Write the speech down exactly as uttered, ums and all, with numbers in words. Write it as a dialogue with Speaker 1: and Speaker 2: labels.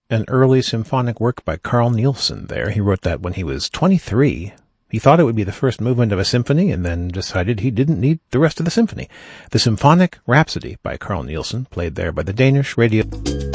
Speaker 1: An early symphonic work by Carl Nielsen there. He wrote that when he was twenty-three. He thought it would be the first movement of a symphony and then decided he didn't need the rest of the symphony. The Symphonic Rhapsody by Carl Nielsen, played there by the Danish Radio...